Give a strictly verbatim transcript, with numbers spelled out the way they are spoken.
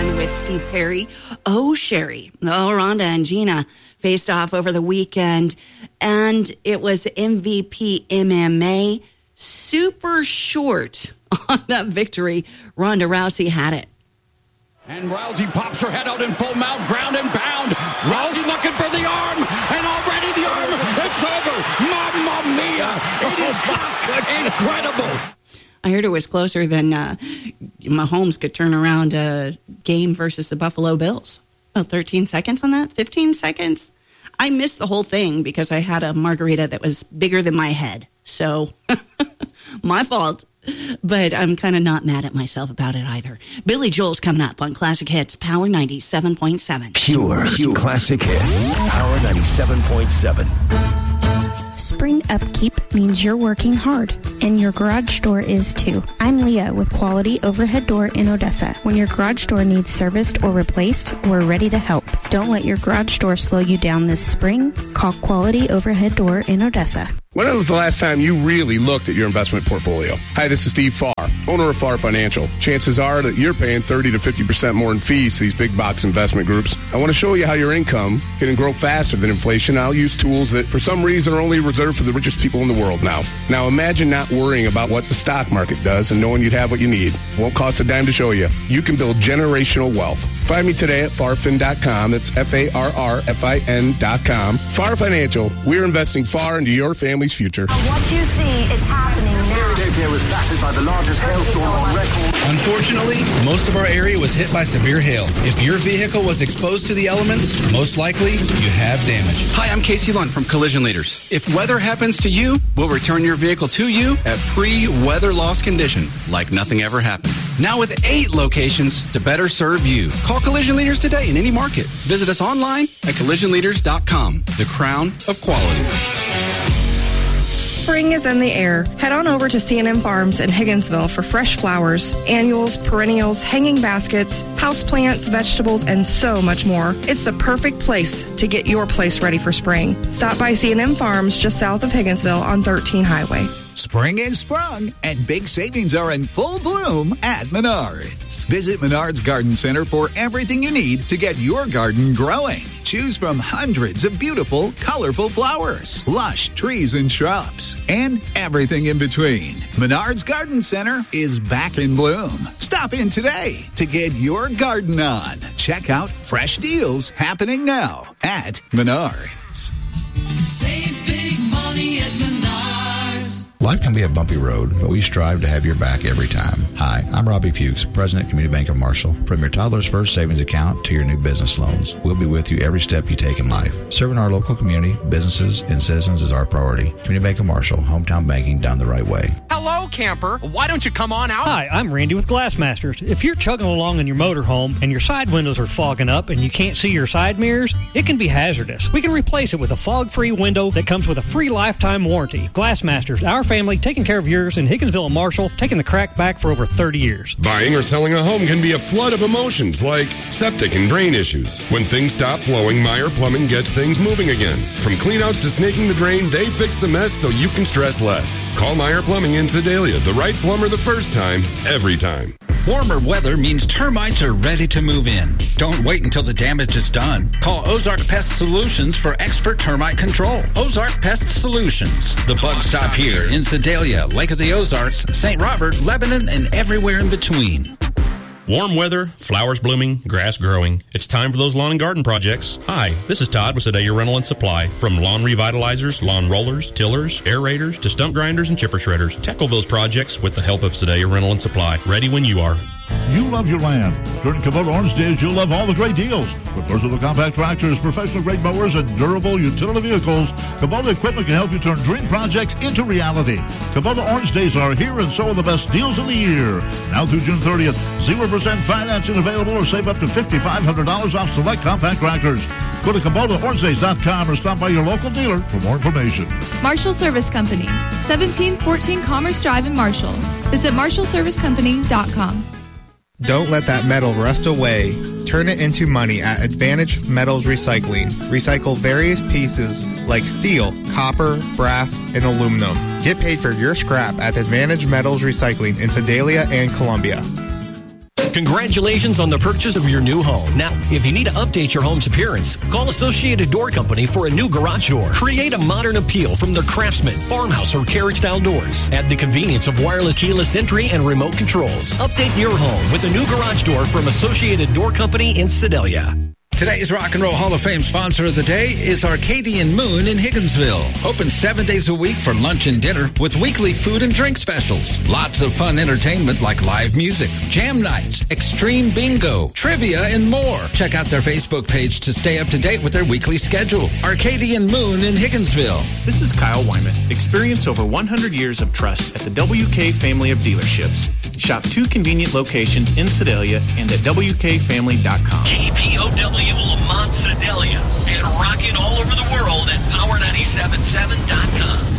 on with Steve Perry. Oh, Sherry. Oh, Rhonda and Gina faced off over the weekend, and it was M V P M M A. Super short on that victory. Ronda Rousey had it. And Rousey pops her head out in full mount, ground and pound. Rousey looking for the arm, and already the arm, it's over. Mamma mia! It is just incredible. I heard it was closer than uh, Mahomes could turn around a game versus the Buffalo Bills. About thirteen seconds on that? fifteen seconds? I missed the whole thing because I had a margarita that was bigger than my head. So, my fault. But I'm kind of not mad at myself about it either. Billy Joel's coming up on Classic Hits, Power ninety-seven point seven. Pure, pure Classic Hits, Power ninety-seven point seven. Spring upkeep means you're working hard, and your garage door is too. I'm Leah with Quality Overhead Door in Odessa. When your garage door needs serviced or replaced, we're ready to help. Don't let your garage door slow you down this spring. Call Quality Overhead Door in Odessa. When was the last time you really looked at your investment portfolio? Hi, this is Steve Farr, owner of Farr Financial. Chances are that you're paying thirty to fifty percent more in fees to these big box investment groups. I want to show you how your income can grow faster than inflation. I'll use tools that for some reason are only reserved for the richest people in the world now. Now imagine not worrying about what the stock market does and knowing you'd have what you need. It won't cost a dime to show you. You can build generational wealth. Find me today at farfin dot com. That's F A R R F I N dot com. Farr Financial, we're investing far into your family's future. What you see is happening now. Philadelphia was battered by the largest hailstorm on record. Unfortunately, most of our area was hit by severe hail. If your vehicle was exposed to the elements, most likely you have damage. Hi, I'm Casey Lund from Collision Leaders. If weather happens to you, we'll return your vehicle to you at pre-weather loss condition, like nothing ever happened. Now with eight locations to better serve you. Call Collision Leaders today in any market. Visit us online at collision leaders dot com. The crown of quality. Spring is in the air. Head on over to C and M Farms in Higginsville for fresh flowers, annuals, perennials, hanging baskets, houseplants, vegetables, and so much more. It's the perfect place to get your place ready for spring. Stop by C and M Farms just south of Higginsville on thirteen Highway. Spring is sprung, and big savings are in full bloom at Menards. Visit Menards Garden Center for everything you need to get your garden growing. Choose from hundreds of beautiful, colorful flowers, lush trees and shrubs, and everything in between. Menards Garden Center is back in bloom. Stop in today to get your garden on. Check out fresh deals happening now at Menards. Save big money at Menards. Life can be a bumpy road, but we strive to have your back every time. Hi, I'm Robbie Fuchs, President, Community Bank of Marshall. From your toddler's first savings account to your new business loans, we'll be with you every step you take in life. Serving our local community, businesses, and citizens is our priority. Community Bank of Marshall, hometown banking done the right way. Hello, camper. Why don't you come on out? Hi, I'm Randy with Glassmasters. If you're chugging along in your motorhome and your side windows are fogging up and you can't see your side mirrors, it can be hazardous. We can replace it with a fog-free window that comes with a free lifetime warranty. Glassmasters, our family taking care of yours in Higginsville and Marshall, taking the crack back for over thirty years. Buying or selling a home can be a flood of emotions like septic and drain issues. When things stop flowing, Meyer Plumbing gets things moving again. From cleanouts to snaking the drain, they fix the mess so you can stress less. Call Meyer Plumbing in Sedalia, the right plumber the first time, every time. Warmer weather means termites are ready to move in. Don't wait until the damage is done. Call Ozark Pest Solutions for expert termite control. Ozark Pest Solutions. The bugs stop here in Sedalia, Lake of the Ozarks, Saint Robert, Lebanon, and everywhere in between. Warm weather, flowers blooming, grass growing. It's time for those lawn and garden projects. Hi, this is Todd with Sedalia Rental and Supply. From lawn revitalizers, lawn rollers, tillers, aerators, to stump grinders and chipper shredders. Tackle those projects with the help of Sedalia Rental and Supply. Ready when you are. You love your land. During Kubota Orange Days, you'll love all the great deals. With versatile compact tractors, professional grade mowers, and durable utility vehicles, Kubota equipment can help you turn dream projects into reality. Kubota Orange Days are here, and so are the best deals of the year. Now through June thirtieth, zero percent financing available, or save up to five thousand five hundred dollars off select compact tractors. Go to Kubota Orange Days dot com or stop by your local dealer for more information. Marshall Service Company, seventeen fourteen Commerce Drive in Marshall. Visit marshall service company dot com. Don't let that metal rust away. Turn it into money at Advantage Metals Recycling. Recycle various pieces like steel, copper, brass, and aluminum. Get paid for your scrap at Advantage Metals Recycling in Sedalia and Columbia. Congratulations on the purchase of your new home. Now, if you need to update your home's appearance, call Associated Door Company for a new garage door. Create a modern appeal from their Craftsman, farmhouse, or carriage-style doors. At the convenience of wireless keyless entry and remote controls. Update your home with a new garage door from Associated Door Company in Sedalia. Today's Rock and Roll Hall of Fame sponsor of the day is Arcadian Moon in Higginsville. Open seven days a week for lunch and dinner with weekly food and drink specials. Lots of fun entertainment like live music, jam nights, extreme bingo, trivia, and more. Check out their Facebook page to stay up to date with their weekly schedule. Arcadian Moon in Higginsville. This is Kyle Wyman. Experience over one hundred years of trust at the W K family of dealerships. Shop two convenient locations in Sedalia and at W K family dot com. K P O W Lamont Sedalia and rocking all over the world at power nine seven seven dot com.